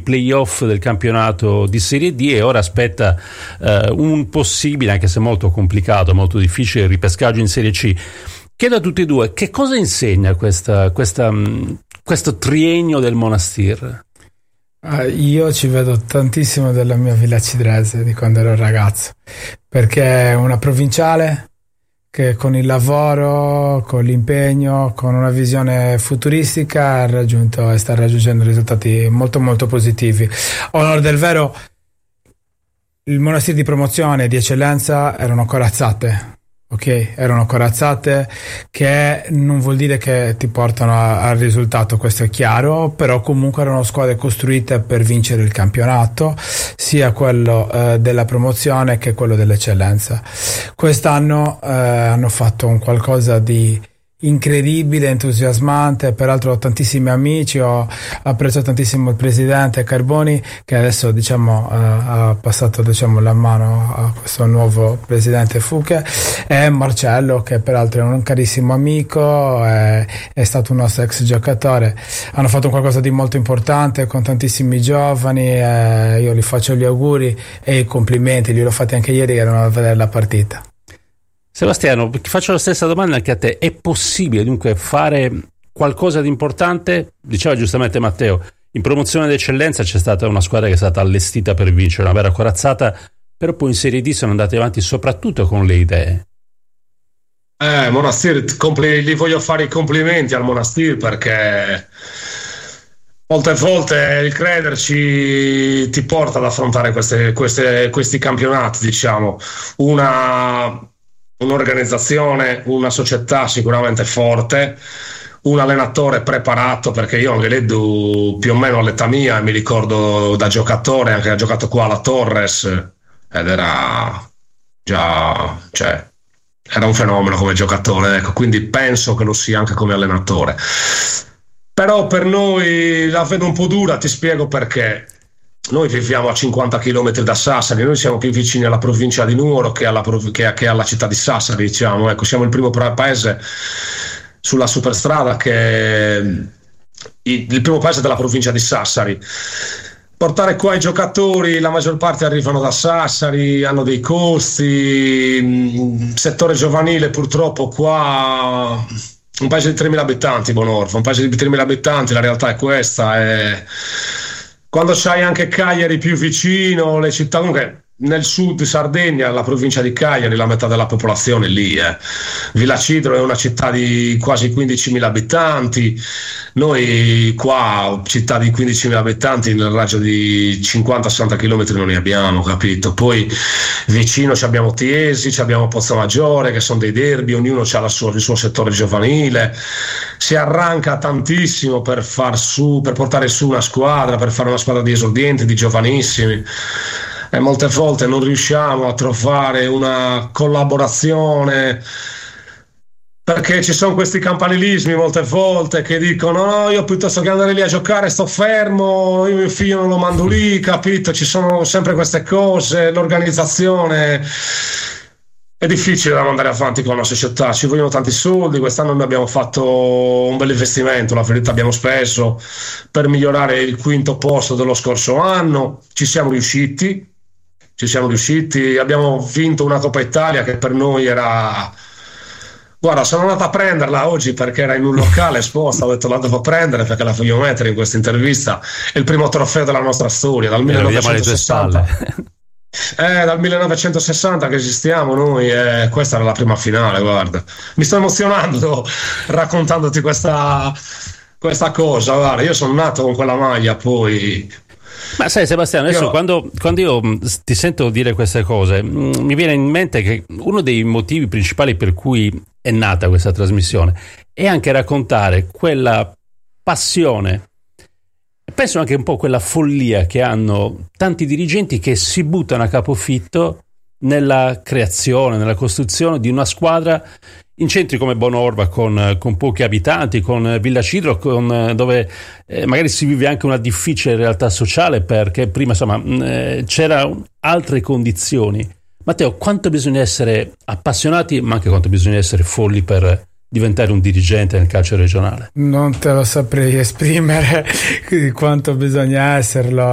playoff del campionato di Serie D, e ora aspetta un possibile, anche se molto complicato, molto difficile, ripescaggio in Serie C. Chiedo a tutti e due, che cosa insegna questo triennio del Monastir? Io ci vedo tantissimo della mia Villa Cidrese di quando ero ragazzo, perché è una provinciale che con il lavoro, con l'impegno, con una visione futuristica ha raggiunto e sta raggiungendo risultati molto molto positivi. Onore del vero, il Monastir di promozione e di eccellenza erano corazzate. Ok, erano corazzate che non vuol dire che ti portano al risultato, questo è chiaro, però comunque erano squadre costruite per vincere il campionato, sia quello della promozione che quello dell'eccellenza. Quest'anno hanno fatto un qualcosa di incredibile, entusiasmante. Peraltro ho tantissimi amici, ho apprezzato tantissimo il presidente Carboni, che adesso ha passato la mano a questo nuovo presidente Fuche, e Marcello, che peraltro è un carissimo amico, è stato un nostro ex giocatore. Hanno fatto qualcosa di molto importante con tantissimi giovani, io gli faccio gli auguri e i complimenti, gliel'ho fatti anche ieri che erano a vedere la partita. Sebastiano, ti faccio la stessa domanda anche a te. È possibile dunque fare qualcosa di importante? Diceva giustamente Matteo, in promozione d'eccellenza c'è stata una squadra che è stata allestita per vincere, una vera corazzata, però poi in Serie D sono andati avanti soprattutto con le idee. Monastir, gli voglio fare i complimenti al Monastir, perché molte volte il crederci ti porta ad affrontare questi campionati, diciamo. Un'organizzazione, una società sicuramente forte, un allenatore preparato, perché io anche Leddu più o meno all'età mia, mi ricordo da giocatore, anche ha giocato qua alla Torres ed era già, era un fenomeno come giocatore, ecco, quindi penso che lo sia anche come allenatore. Però per noi la vedo un po' dura, ti spiego perché. Noi viviamo a 50 km da Sassari, noi siamo più vicini alla provincia di Nuoro che alla città di Sassari, diciamo. Ecco, siamo il primo paese sulla superstrada il primo paese della provincia di Sassari. Portare qua i giocatori, la maggior parte arrivano da Sassari, hanno dei costi, settore giovanile purtroppo qua, un paese di 3.000 abitanti, Bonorfa, un paese di 3.000 abitanti, la realtà è questa. Quando c'hai anche Cagliari più vicino, le città, comunque nel sud di Sardegna, la provincia di Cagliari, la metà della popolazione è lì. Villa Cidro è una città di quasi 15.000 abitanti, noi qua città di 15.000 abitanti nel raggio di 50-60 km non ne abbiamo, capito? Poi vicino abbiamo Tiesi, abbiamo Pozzomaggiore, che sono dei derby, ognuno ha il suo settore giovanile, si arranca tantissimo per portare su una squadra, per fare una squadra di esordienti, di giovanissimi. E molte volte non riusciamo a trovare una collaborazione, perché ci sono questi campanilismi molte volte che dicono no, io piuttosto che andare lì a giocare sto fermo, io mio figlio non lo mando lì, capito? Ci sono sempre queste cose, l'organizzazione è difficile da mandare avanti con una società, ci vogliono tanti soldi. Quest'anno noi abbiamo fatto un bel investimento, la verità, abbiamo speso per migliorare il quinto posto dello scorso anno, ci siamo riusciti, abbiamo vinto una Coppa Italia che per noi era... Guarda, sono andato a prenderla oggi perché era in un locale esposta, ho detto la devo prendere perché la voglio mettere in questa intervista. È il primo trofeo della nostra storia, dal 1960. Dal 1960 che esistiamo noi, questa era la prima finale, guarda. Mi sto emozionando raccontandoti questa cosa, guarda, io sono nato con quella maglia, poi... Ma sai Sebastiano, adesso quando io ti sento dire queste cose mi viene in mente che uno dei motivi principali per cui è nata questa trasmissione è anche raccontare quella passione, penso anche un po' quella follia che hanno tanti dirigenti che si buttano a capofitto nella creazione, nella costruzione di una squadra in centri come Bonorva con pochi abitanti, con Villa Cidro, dove magari si vive anche una difficile realtà sociale perché prima insomma c'erano altre condizioni. Matteo, quanto bisogna essere appassionati ma anche quanto bisogna essere folli per diventare un dirigente nel calcio regionale? Non te lo saprei esprimere quanto bisogna esserlo.